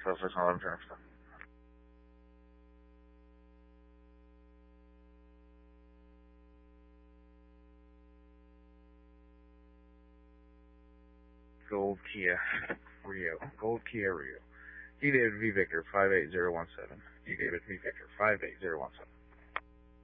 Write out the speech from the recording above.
611 Charleston. Gold Kia Rio. Gold Kia Rio. D David V Victor 58017. D David V Victor 58017.